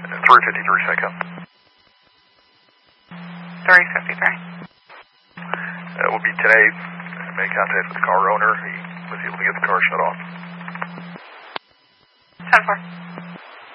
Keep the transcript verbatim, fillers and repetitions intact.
three fifty-three second. three fifty-three. That will be today. Make contact with the car owner. He was able to get the car shut off. ten four.